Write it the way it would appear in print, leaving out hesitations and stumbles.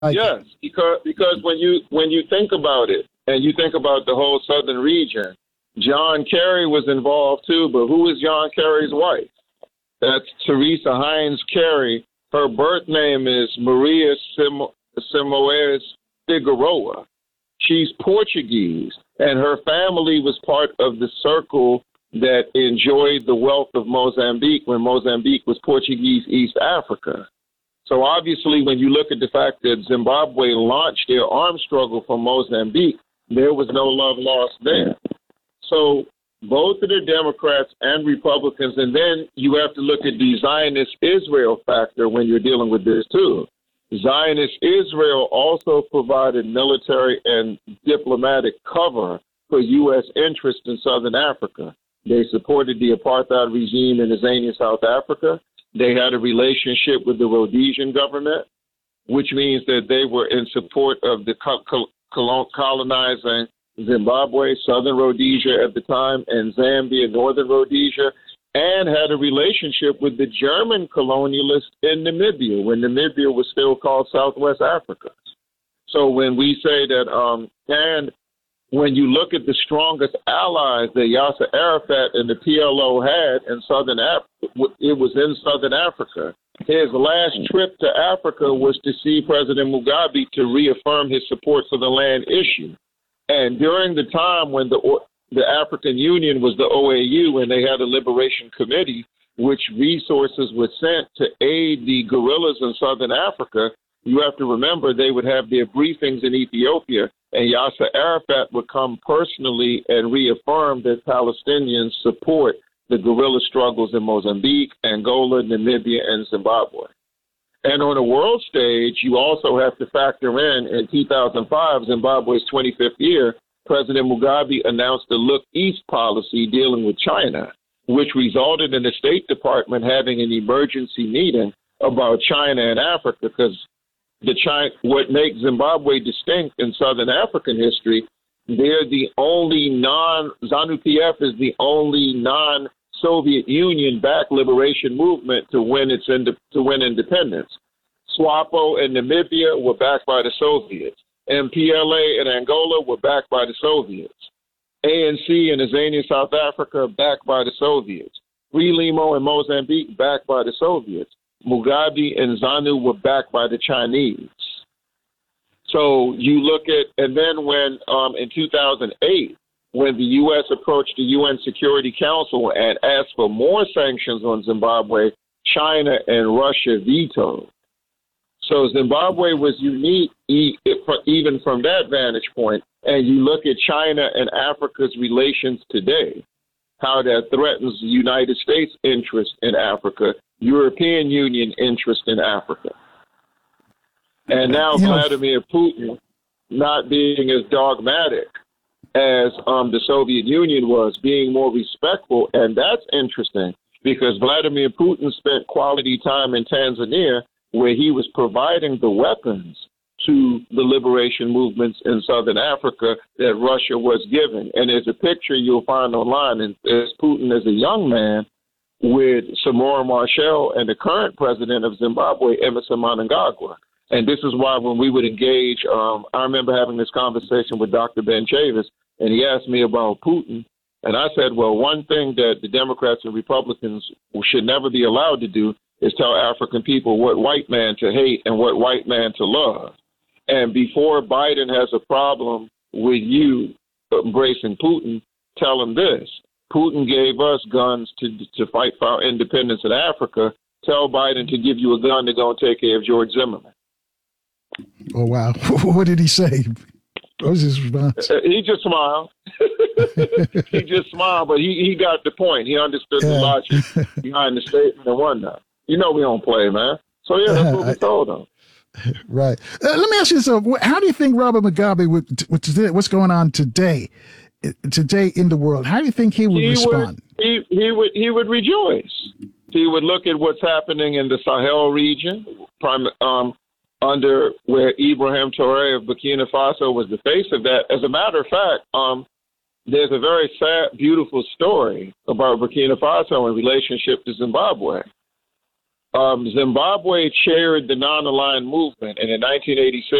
Yes, because when you think about it and you think about the whole southern region, John Kerry was involved too. But who is John Kerry's wife? That's Teresa Hines Kerry. Her birth name is Maria Simoes Figueroa. She's Portuguese, and her family was part of the circle that enjoyed the wealth of Mozambique when Mozambique was Portuguese East Africa. So obviously, when you look at the fact that Zimbabwe launched their arms struggle from Mozambique, there was no love lost there. So both of the Democrats and Republicans, and then you have to look at the Zionist Israel factor when you're dealing with this too. Zionist Israel also provided military and diplomatic cover for U.S. interests in Southern Africa. They supported the apartheid regime in Azania, South Africa. They had a relationship with the Rhodesian government, which means that they were in support of the colonizing Zimbabwe, Southern Rhodesia at the time, and Zambia, Northern Rhodesia, and had a relationship with the German colonialists in Namibia, when Namibia was still called Southwest Africa. So when we say that, and when you look at the strongest allies that Yasser Arafat and the PLO had in Southern Africa, it was in Southern Africa. His last trip to Africa was to see President Mugabe to reaffirm his support for the land issue. And during the time when the African Union was the OAU and they had a liberation committee, which resources were sent to aid the guerrillas in Southern Africa, you have to remember they would have their briefings in Ethiopia, and Yasser Arafat would come personally and reaffirm that Palestinians support the guerrilla struggles in Mozambique, Angola, Namibia, and Zimbabwe. And on a world stage, you also have to factor in 2005, Zimbabwe's 25th year, President Mugabe announced the Look East policy dealing with China, which resulted in the State Department having an emergency meeting about China and Africa, because what makes Zimbabwe distinct in Southern African history, they're the only ZANU-PF is the only non-Soviet Union-backed liberation movement to win independence. SWAPO and Namibia were backed by the Soviets. MPLA and Angola were backed by the Soviets. ANC and Azania, South Africa, backed by the Soviets. Frelimo and Mozambique, backed by the Soviets. Mugabe and ZANU were backed by the Chinese. So you look at, and then when in 2008, when the U.S. approached the UN Security Council and asked for more sanctions on Zimbabwe, China and Russia vetoed. So Zimbabwe was unique even from that vantage point. And you look at China and Africa's relations today, how that threatens the United States' interest in Africa, European Union interest in Africa. And now Vladimir Putin not being as dogmatic as the Soviet Union was, being more respectful. And that's interesting because Vladimir Putin spent quality time in Tanzania where he was providing the weapons to the liberation movements in Southern Africa that Russia was giving. And there's a picture you'll find online, and there's Putin as a young man with Samora Machel and the current president of Zimbabwe, Emmerson Mnangagwa. And this is why when we would engage, I remember having this conversation with Dr. Ben Chavis, and he asked me about Putin. And I said, well, one thing that the Democrats and Republicans should never be allowed to do is tell African people what white man to hate and what white man to love. And before Biden has a problem with you embracing Putin, tell him this. Putin gave us guns to fight for our independence in Africa. Tell Biden to give you a gun to go and take care of George Zimmerman. Oh, wow. What did he say? What was his response? He just smiled. He just smiled, but he got the point. He understood the logic behind the statement and whatnot. You know we don't play, man. So, yeah, that's what we told him. Right. Let me ask you something. How do you think Robert Mugabe what's going on today in the world? How do you think he would respond? He would rejoice. He would look at what's happening in the Sahel region, under where Ibrahim Traoré of Burkina Faso was the face of that. As a matter of fact, there's a very sad, beautiful story about Burkina Faso in relationship to Zimbabwe. Zimbabwe chaired the non-aligned movement, and in 1986,